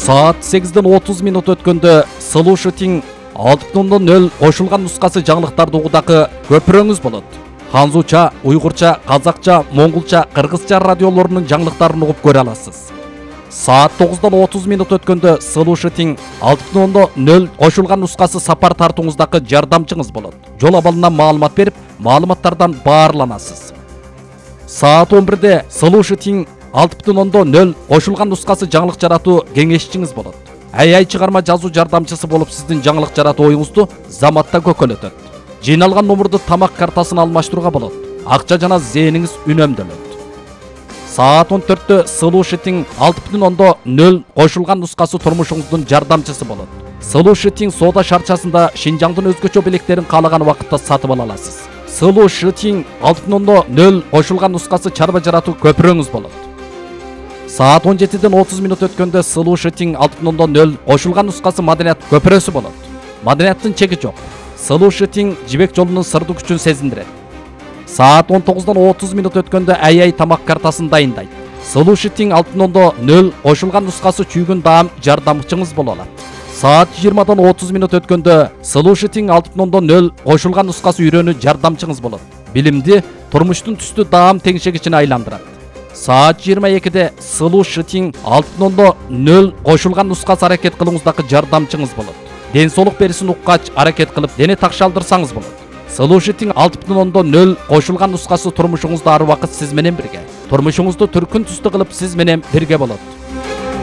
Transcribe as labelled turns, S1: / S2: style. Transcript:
S1: Saat 8:30 өткөндө Слушатиң 6.0 кошулган нускасы жаңылыктарды угудагы көпүрөңүз болот. Ханзуча, уйгурча, казакча, монголча, кыргызча радиолорунун жаңылыктарын угуп көрө аласыз. Saat 9:30 өткөндө Слушатиң 6.0 кошулган нускасы сапар тартууңуздагы жардамчыңыз болот. Жол абалынан маалымат берип, маалыматтардан баарланасыз. Saat 11-де Слушатиң 6.0 кошулган нускасы жаңылык жаратуу кеңешчиңиз болот. AI чыгарма жазуу жардамчысы болуп сиздин жаңылык жаратуу оюңузду заматта көкөлөтөт. Жыйналган номурду тамак картасына алмаштырууга болот. Акча жана зээниңиз үнөмдөлөт. Saat 14-тө Слушатиң 6.0 кошулган нускасы турмушуңуздун жардамчысы болот. Слушатиң соода шарчасында Шинжаңдын өзгөчө белектерин каалаган убакытта сатып ала аласыз. Слушатиң 6.0 кошулган нускасы чарба жаратуу көпүрөңүз болот. Saat 17:30 өткөндө Слушатиң 6.0 кошулган нускасы маданият көпүрөсү болот. Маданияттын чеги жок. Слушатиң жибек жолунун сырдуу күчүн сезиндирет. Saat 19:30 өткөндө AI тамак картасын дайындайт. Слушатиң 6.0 кошулган нускасы чүйгүн даам жардамчыңыз боло алат. Saat 20:30 өткөндө Слушатиң 6.0 кошулган нускасы үйрөнүү жардамчыңыз болот. Билимди турмуштун түстүү даам теңшегичине айландырат. Saat 22-де Слушатиң 6.0 кошулган нускасы аракет кылууңуздагы жардамчыңыз болот. Ден соолук берисин уккач аракет кылып, дене такшалдырсаңыз болот. Слушатиң 6.0 кошулган нускасы турмушуңузда ар убакыт сиз менен бирге. Турмушуңузду түркүн түстүү кылып сиз менен бирге болот.